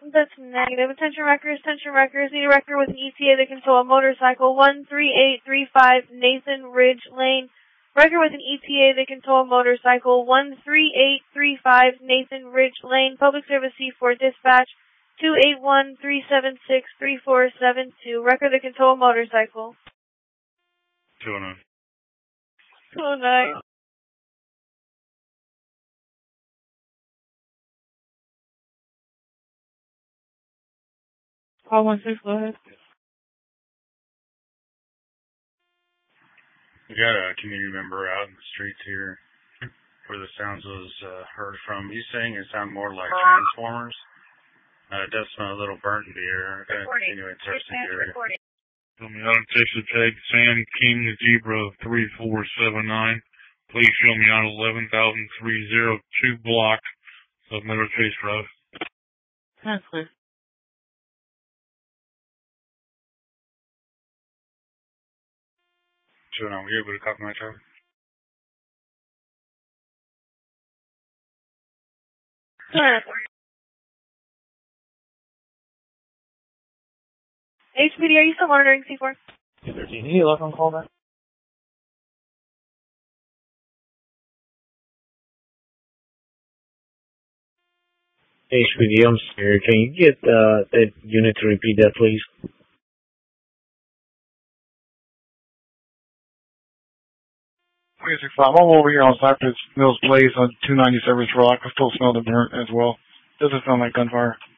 That's negative. Attention wreckers, need a wrecker with an ETA that can tow a motorcycle. 13835 Nathan Ridge Lane. Wrecker with an ETA that can tow a motorcycle. 13835 Nathan Ridge Lane. Public Service C4 Dispatch. 281-376-3472. Wrecker that can tow a motorcycle. 209. 209. Call 16, go ahead. We got a community member out in the streets here where the sounds was heard from. He's saying it sounded more like transformers. It does smell a little burnt in the air. Okay, anyway, search the area. Show me out of Texas Tag, Sam King Zebra 3479. Please show me out 11,302 block of Miller Chase Drive. That's clear. Sure, now, were you able to copy my traffic? HPD, are you still monitoring C4? 13. Any luck on call back? HPD, I'm scared. Can you get that unit to repeat that, please? I'm over here on Cypress Mills Blaze on 290 Service Rock. I still smell the burnt as well. Doesn't sound like gunfire.